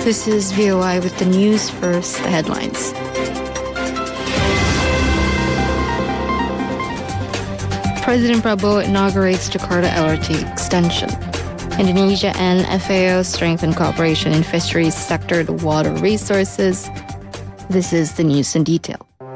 This is VOI with the news. First, the headlines. President Prabowo inaugurates Jakarta LRT extension. Indonesia and FAO strengthen cooperation in fisheries sector to water resources. This is the news in detail.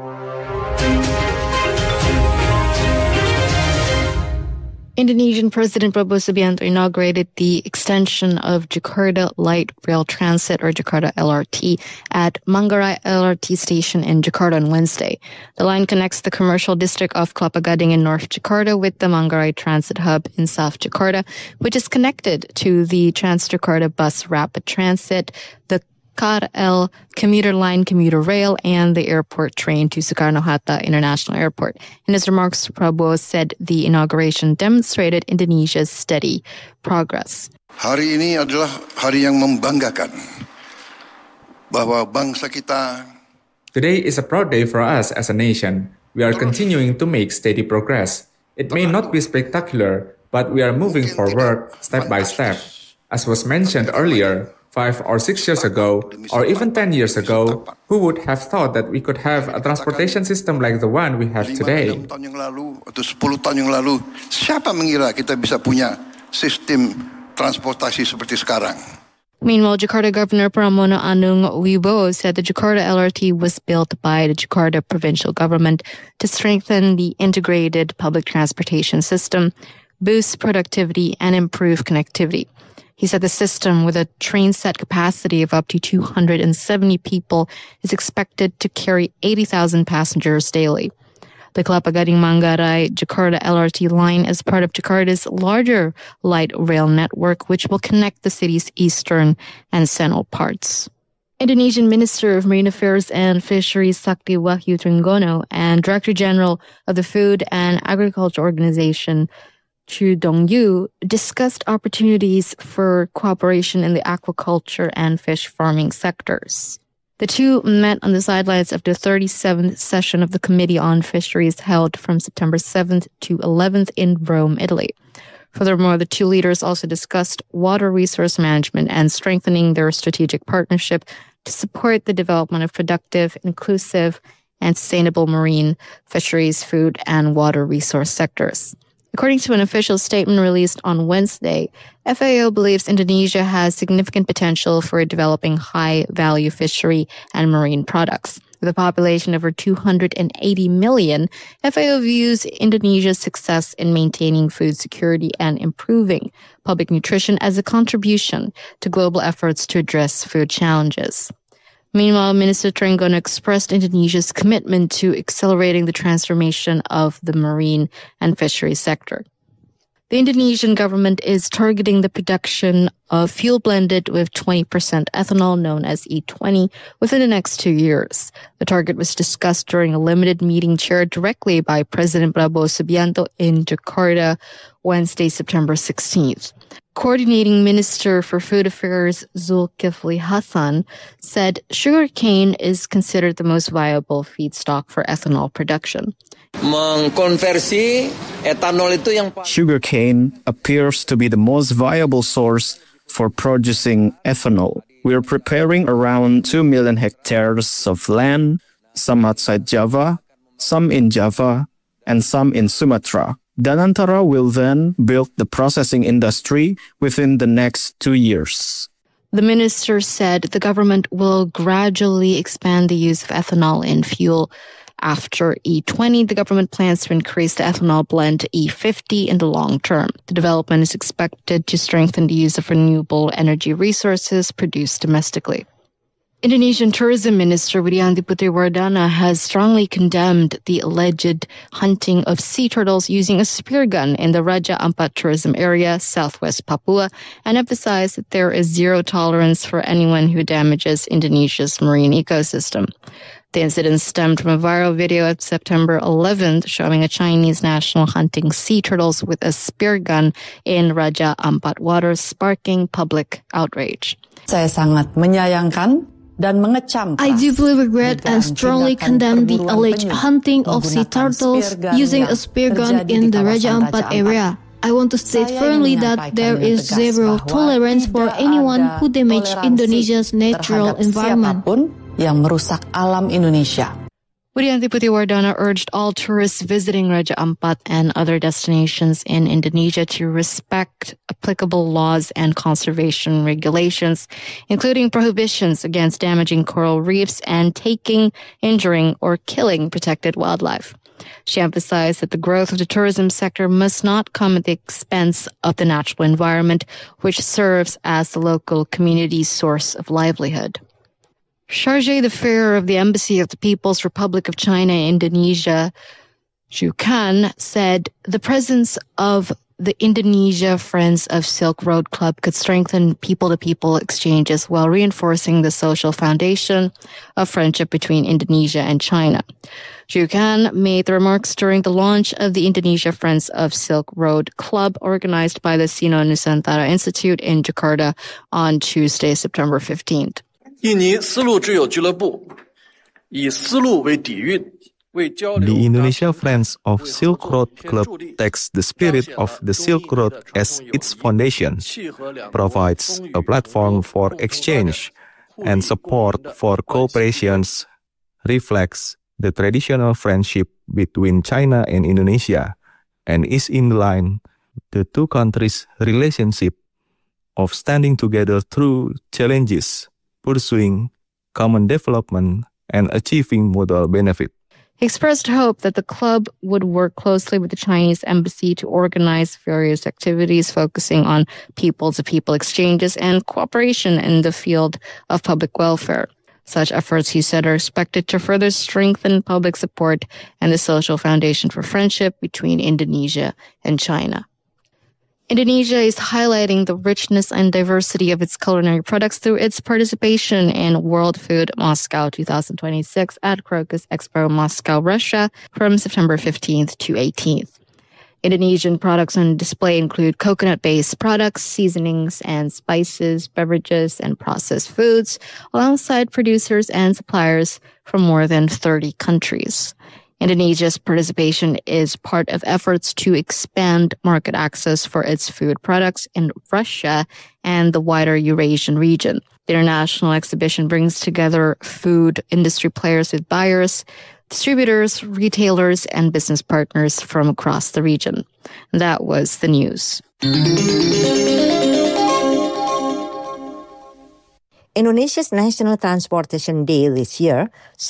Indonesian President Prabowo Subianto inaugurated the extension of Jakarta Light Rail Transit, or Jakarta LRT, at Manggarai LRT station in Jakarta on Wednesday. The line connects the commercial district of Kelapa Gading in North Jakarta with the Manggarai Transit Hub in South Jakarta, which is connected to the Transjakarta Bus Rapid Transit, the KRL commuter line commuter rail, and the airport train to Soekarno-Hatta International Airport. In his remarks, Prabowo said the inauguration demonstrated Indonesia's steady progress. Hari ini adalah hari yang membanggakan bahwa bangsa kita. Today is a proud day for us as a nation. We are continuing to make steady progress. It may not be spectacular, but we are moving forward step by step. As was mentioned earlier, 5 or 6 years ago, or even 10 years ago, who would have thought that we could have a transportation system like the one we have today? 5 tahun yang lalu atau 10 tahun yang lalu, siapa mengira kita bisa punya sistem transportasi seperti sekarang? Meanwhile, Jakarta Governor Pramono Anung Wibowo said the Jakarta LRT was built by the Jakarta provincial government to strengthen the integrated public transportation system, boost productivity, and improve connectivity. He said the system, with a train set capacity of up to 270 people, is expected to carry 80,000 passengers daily. The Kelapa Gading Manggarai Jakarta LRT line is part of Jakarta's larger light rail network, which will connect the city's eastern and central parts. Indonesian Minister of Marine Affairs and Fisheries Sakti Wahyu Trenggono and Director General of the Food and Agriculture Organization Chu Dong-yu discussed opportunities for cooperation in the aquaculture and fish farming sectors. The two met on the sidelines of the 37th session of the Committee on Fisheries held from September 7th to 11th in Rome, Italy. Furthermore, the two leaders also discussed water resource management and strengthening their strategic partnership to support the development of productive, inclusive, and sustainable marine, fisheries, food, and water resource sectors. According to an official statement released on Wednesday, FAO believes Indonesia has significant potential for developing high-value fishery and marine products. With a population of over 280 million, FAO views Indonesia's success in maintaining food security and improving public nutrition as a contribution to global efforts to address food challenges. Meanwhile, Minister Trenggono expressed Indonesia's commitment to accelerating the transformation of the marine and fisheries sector. The Indonesian government is targeting the production of fuel blended with 20% ethanol, known as E20, within the next 2 years. The target was discussed during a limited meeting chaired directly by President Prabowo Subianto in Jakarta, Wednesday, September 16th. Coordinating Minister for Food Affairs Zulkifli Hasan said sugarcane is considered the most viable feedstock for ethanol production. Sugarcane appears to be the most viable source for producing ethanol. We are preparing around 2 million hectares of land, some outside Java, some in Java, and some in Sumatra. Danantara will then build the processing industry within the next 2 years. The minister said the government will gradually expand the use of ethanol in fuel. After E20, the government plans to increase the ethanol blend to E50 in the long term. The development is expected to strengthen the use of renewable energy resources produced domestically. Indonesian Tourism Minister Widianti Putri Wardana has strongly condemned the alleged hunting of sea turtles using a spear gun in the Raja Ampat tourism area, southwest Papua, and emphasized that there is zero tolerance for anyone who damages Indonesia's marine ecosystem. The incident stemmed from a viral video of September 11th showing a Chinese national hunting sea turtles with a spear gun in Raja Ampat waters, sparking public outrage. Saya sangat menyayangkan dan mengecam. I deeply regret and strongly condemn the alleged hunting of sea turtles using a spear gun in the Raja Ampat area. I want to state firmly that there is zero tolerance for anyone who damage Indonesia's natural environment. Siapapun yang merusak alam Indonesia. Widianti Putiwardana urged all tourists visiting Raja Ampat and other destinations in Indonesia to respect applicable laws and conservation regulations, including prohibitions against damaging coral reefs and taking, injuring, or killing protected wildlife. She emphasized that the growth of the tourism sector must not come at the expense of the natural environment, which serves as the local community's source of livelihood. Chargé d'Affaires of the Embassy of the People's Republic of China in Indonesia, Zhu Kan, said the presence of the Indonesia Friends of Silk Road Club could strengthen people-to-people exchanges while reinforcing the social foundation of friendship between Indonesia and China. Zhu Kan made the remarks during the launch of the Indonesia Friends of Silk Road Club, organized by the Sino Nusantara Institute in Jakarta on Tuesday, September 15th. 印尼丝路之友俱乐部以丝路为底蕴，为交流。 The Indonesia Friends of Silk Road Club takes the spirit of the Silk Road as its foundation, provides a platform for exchange and support for cooperations, reflects the traditional friendship between China and Indonesia, and is in line with the two countries' relationship of standing together through challenges, pursuing common development, and achieving mutual benefit. He expressed hope that the club would work closely with the Chinese embassy to organize various activities focusing on people-to-people exchanges and cooperation in the field of public welfare. Such efforts, he said, are expected to further strengthen public support and the social foundation for friendship between Indonesia and China. Indonesia is highlighting the richness and diversity of its culinary products through its participation in World Food Moscow 2026 at Crocus Expo Moscow, Russia, from September 15th to 18th. Indonesian products on display include coconut-based products, seasonings and spices, beverages, and processed foods, alongside producers and suppliers from more than 30 countries. Indonesia's participation is part of efforts to expand market access for its food products in Russia and the wider Eurasian region. The international exhibition brings together food industry players with buyers, distributors, retailers, and business partners from across the region. That was the news. Indonesia's National Transportation Day this year